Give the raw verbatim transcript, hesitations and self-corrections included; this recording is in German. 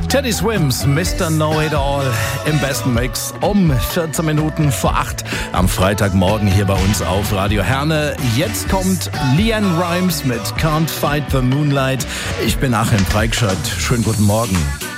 Teddy Swims, Mister Know It All im besten Mix um vierzehn Minuten vor acht am Freitagmorgen hier bei uns auf Radio Herne. Jetzt kommt LeAnn Rimes mit Can't Fight the Moonlight. Ich bin Achim Preikschat. Schönen guten Morgen.